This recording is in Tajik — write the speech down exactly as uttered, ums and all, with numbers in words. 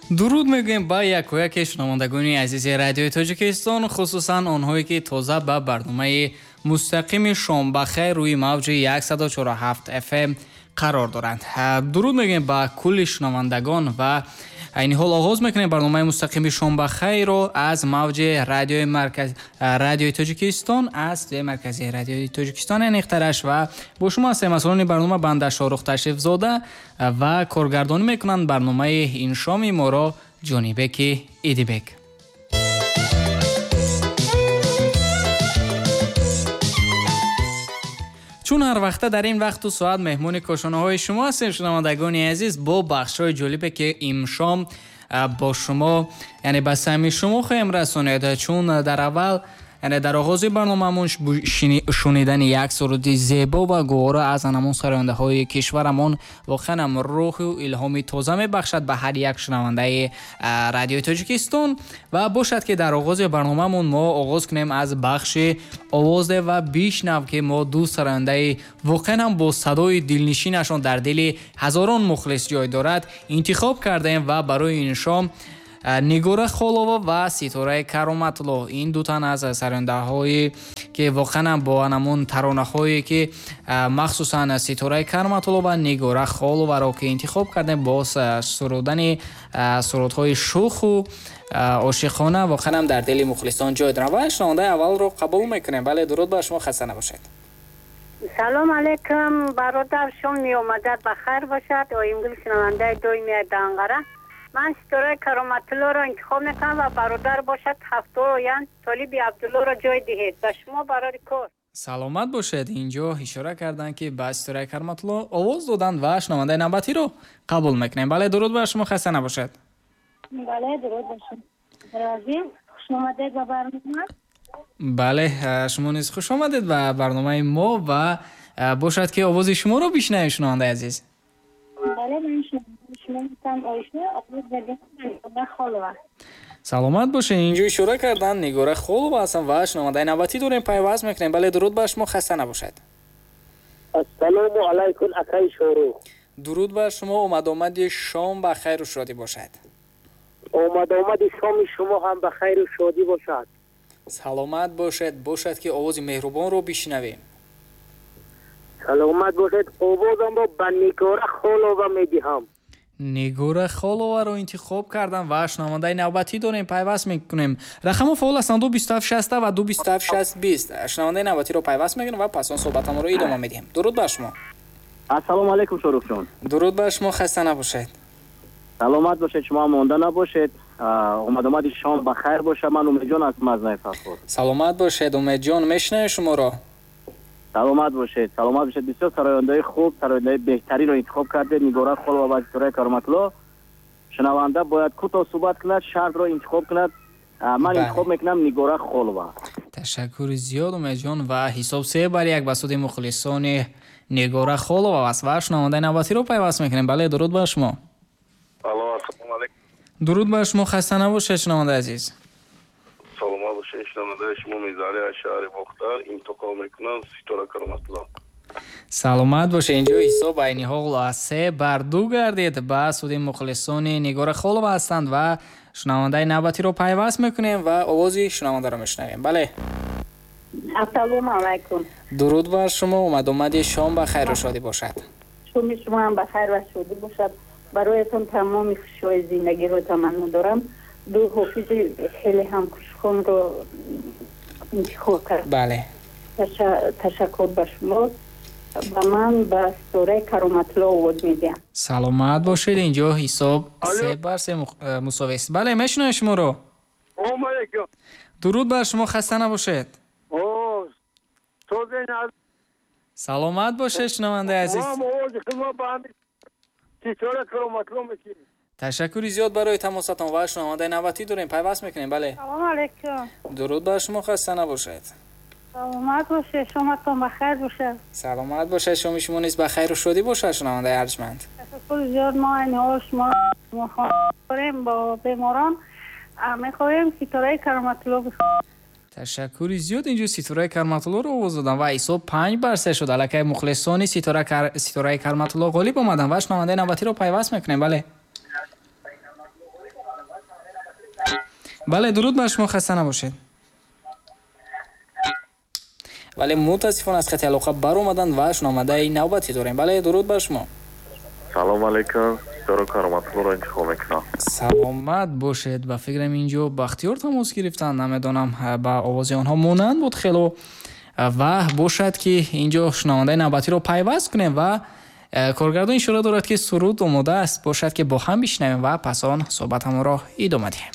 дуруд мегӯем ба якояке шунавандагони азизи радиои Тоҷикистон, хусусан онҳое ки тоза ба барномаи мустақими шомбахайр рӯи мавҷи сад чору ҳафт эф эм қарор доранд. дуруд мегӯем ба кулли шунавандагон ва айни ҳол оғоз мекунем барномаи мустақими шомбахайрро аз мавҷи радиои марказ радиои Тоҷикистон аз студияи марказии радиои Тоҷикистон яниқтараш ва бо шумо ҳастем. масъулони барнома банда Шорух Ташрифзода ва коргардонӣ мекунанд барномаи ин шоми моро Ҷонибеки Идибек. чун ҳар вақта дар ин вақту соат меҳмони кошонаҳои шумо ҳастем шунавандагони азиз, бо бахшҳои ҷолибе ки имшом бо шумо яъне ба сами шумо хоҳем расонед. чун дар аввал яъне дар оғози барномаамон шунидани як суруди зебо ва гуворо аз анамон сарояндаҳои кишварамон воқеан рӯҳу илҳоми тоза мебахшад ба ҳар як шунавандаи радиои Тоҷикистон. ва бошад ки дар оғози барномаамон мо оғоз кунем аз бахши овозе ва бишнав ки мо ду сарояндаи воқеан бо садои дилнишинашон дар дили ҳазорон мухлис ҷой дорад интихоб кардаем ва барои ин шом Нигора Холова ва Ситораи Кароматло, ин ду тан аз сарояндаҳое ки воқеан бо анамон таронаҳое ки махсусан Ситораи Кароматло ва Нигора Холоваро ки интихоб кардем бо сурудани сурудҳои шуху ошиқона воқеан дар дили мухлисон ҷой доранд. ва шунавандаи аввалро қабул мекунем. бале, дуруд бар шумо, хаста набошед. салом алейкум бародар, шом меомадад ба хайр бошад. оимгул шунавандаи доими Данғара. من ستاره کرامت‌الله را انتخاب میکنم و برادر باشد هفته آینده طالب عبدالله را جای دهید و شما برای کار. سلامت باشید. اینجا اشاره کردن که با ستاره کرامت‌الله آواز دادن و شنونده نوبتی رو قبول میکنیم. بله، درود بر شما، خسته نباشید. بله، درود باشید. راضی خوش آمدید به برنامه. بله، شما نیز خوش آمدید به برنامه ما و باشد که آواز شما رو بشنویم شنونده عزیز. بله، من شما саломат бошед. инҷо ишора кардан Нигора Холова ҳастам ва шунавандаи навбатӣ дорем, пайваст мекунем. бале, дуруд бар шумо, хаста набошед. ассалому алайкум акай Шорух. дуруд бар шумо, омадомади шом ба хайру шодӣ бошад. омадомади шоми шумо ҳам ба хайру шодӣ бошад. саломат бошед. бошад ки овози меҳрубонро бишнавем. саломат бошед. овозамро ба Нигора Холова медиҳам. Нигора Холоваро интихоб кардан ва шунавандаи навбатӣ дорем, пайваст мекунем. рақамҳо фаъол ҳастанд ду бисту ҳафт шаст ва ду бисту ҳафт шаст бист. шунавандаи навбатиро пайваст мекунем ва пас он суҳбатамонро идома медиҳем. дуруд бар шумо. ассалому алайкум Шорухҷон. дуруд бар шумо, хаста набошед. саломат бошед, шумо монда набошед. омадомади шом ба хайр бошад. ман Умедҷон ҳастам аз Найфарход. саломат бошед Умедҷон, мешунавем шуморо. саломат бошед. саломат бошед. бисёр сарояндаи хуб, сарояндаи беҳтаринро интихоб кардед. Нигора Холова ва Ситораи Кароматло. шунаванда бояд кӯтоҳ суҳбат кунад, шартро интихоб кунад. ман интихоб мекунам Нигора Холова. ташаккури зиёд Умедҷон ва ҳисоб се бар як ба суди мухлисони Нигора Холова аст ва шунавандаи навбатиро пайваст мекунем. бале, дуруд бар шумо. алло, ассалому алайкум. дуруд бар шумо, хаста набошед шунавандаи азиз. саломат бошед. шунавандаи шумо Мизари аз шаҳри Бохтар интиқол мекунам Ситора Кароматло. саломат бошед. инҷо ҳисоб айни ҳол се бар ду гардид ба суди мухлисони Нигора Холова ҳастанд ва шунавандаи навбатиро пайваст мекунем ва овози шунавандаро мешунавем. бале, ассалому алайкум. дуруд бар шумо. омадомади шом ба хайру шодӣ бошад. шоми шумо ҳам ба хайр ва шодӣ бошад. бароятон тамоми хушҳои зиндагиро таманно дорам. ду ҳофизи хеле ҳам хушхонро интихоб кард. бале, ташаккур ба шумо. ба ман ба Ситораи Кароматло овоз медиҳам. саломат бошед. инҷо ҳисоб се бар се мусовист. бале, мешунавем шуморо. дуруд бар шумо, хаста набошед. саломат бошед шунавандаи азиз. ташаккури зиёд барои тамосатон ва шунавандаи навбатӣ дорем, пайваст мекунем. бале, салом алейкум. дуруд бар шумо, хаста набошед. саломат бошед, шоматон ба хайр бошад. саломат бошед, шоми шумо низ ба хайру шодӣ бошад шунавандаи арҷманд. ташаккури зиёд. мо айни ҳол шумо мехоҳем бо беморон мехоҳем Ситораи Кароматло бихонем. ташаккури зиёд. инҷо Ситораи Кароматлоро овоз додам ва ҳисоб панҷ бар се шуд. аллакай мухлисони Ситораи Кароматло ғолиб омадан ва шунавандаи навбатиро пайваст мекунем. бале, бале дуруд бар шумо, хаста набошед. бале мутаассифона аз хати алоқа баромаданд ва шуномадаи навбатӣ дорем. бале дуруд бар шумо. салом алейкум, ситора кароматуллоро интихоб мекунам. саломат бошед. ба фикрам инҷо бахтиёр тамос гирифтанд, намедонам ба овози онҳо монанд буд хело ва бошад ки инҷо шуномандаи навбатиро пайваст кунем ва коргардон ишора дорад ки суруд омода аст. бошад ки бо ҳам бишнавем ва пас он суҳбатамонро идома диҳем.